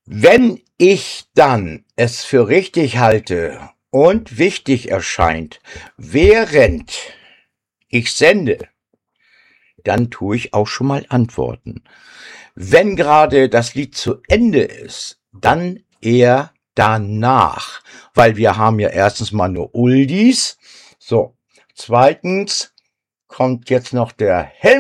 Wenn ich dann es für richtig halte und wichtig erscheint, während ich sende, dann tue ich auch schon mal antworten. Wenn gerade das Lied zu Ende ist, dann eher danach, weil wir haben ja erstens mal nur Oldies. So, zweitens kommt jetzt noch der Helm.